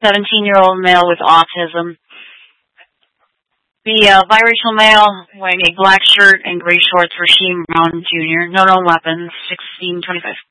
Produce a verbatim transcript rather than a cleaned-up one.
seventeen-year-old male with autism. The uh, biracial male wearing a black shirt and gray shorts, Rasheem Brown Junior No known weapons, sixteen twenty-five.